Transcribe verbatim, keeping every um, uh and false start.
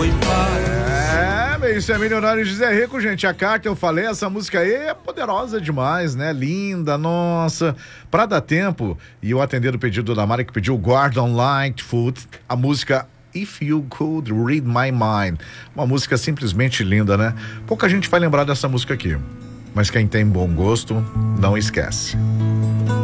vivo em paz. É, isso é Milionário José Rico, gente. A carta, eu falei, essa música aí é poderosa demais, né? Linda, nossa. Pra dar tempo, e eu atender o pedido da Mari, que pediu Gordon Lightfoot, a música If You Could Read My Mind. Uma música simplesmente linda, né? Pouca gente vai lembrar dessa música aqui, mas quem tem bom gosto, não esquece.